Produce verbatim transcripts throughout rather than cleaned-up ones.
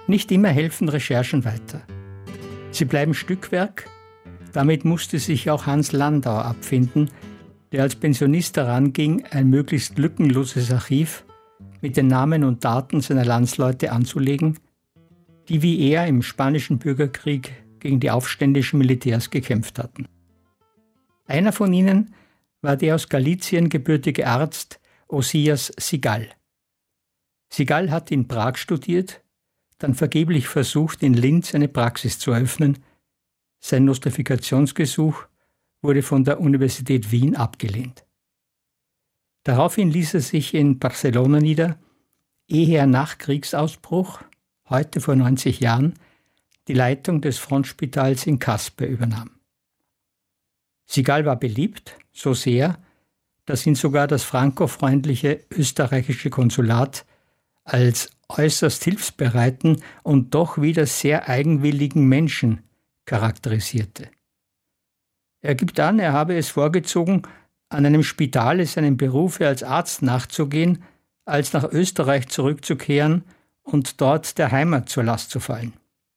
Nicht immer helfen Recherchen weiter. Sie bleiben Stückwerk. Damit musste sich auch Hans Landauer abfinden, der als Pensionist daran ging, ein möglichst lückenloses Archiv mit den Namen und Daten seiner Landsleute anzulegen, die wie er im Spanischen Bürgerkrieg gegen die aufständischen Militärs gekämpft hatten. Einer von ihnen war der aus Galizien gebürtige Arzt Osias Sigal. Sigal hat in Prag studiert, dann vergeblich versucht, in Linz eine Praxis zu eröffnen. Sein Nostrifikationsgesuch wurde von der Universität Wien abgelehnt. Daraufhin ließ er sich in Barcelona nieder, ehe er nach Kriegsausbruch, heute vor neunzig Jahren, die Leitung des Frontspitals in Caspe übernahm. Sigal war beliebt, so sehr, dass ihn sogar das frankofreundliche österreichische Konsulat als äußerst hilfsbereiten und doch wieder sehr eigenwilligen Menschen charakterisierte. Er gibt an, er habe es vorgezogen, an einem Spital seinem Berufe als Arzt nachzugehen, als nach Österreich zurückzukehren und dort der Heimat zur Last zu fallen.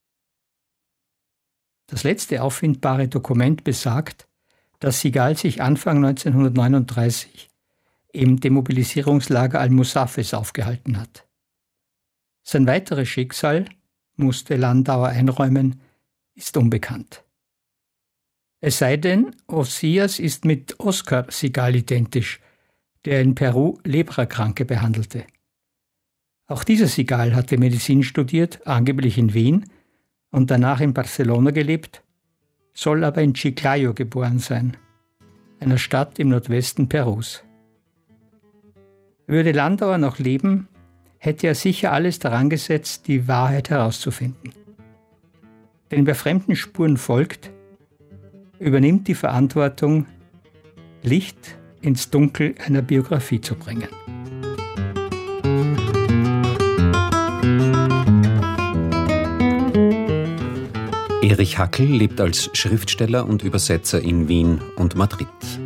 Das letzte auffindbare Dokument besagt, dass Sigal sich Anfang neunzehnhundertneununddreißig im Demobilisierungslager Almusafes aufgehalten hat. Sein weiteres Schicksal, musste Landauer einräumen, ist unbekannt. Es sei denn, Osias ist mit Oskar Sigal identisch, der in Peru Leprakranke behandelte. Auch dieser Sigal hatte Medizin studiert, angeblich in Wien, und danach in Barcelona gelebt, soll aber in Chiclayo geboren sein, einer Stadt im Nordwesten Perus. Würde Landauer noch leben, hätte er sicher alles daran gesetzt, die Wahrheit herauszufinden. Denn wer fremden Spuren folgt, übernimmt die Verantwortung, Licht ins Dunkel einer Biografie zu bringen. Erich Hackel lebt als Schriftsteller und Übersetzer in Wien und Madrid.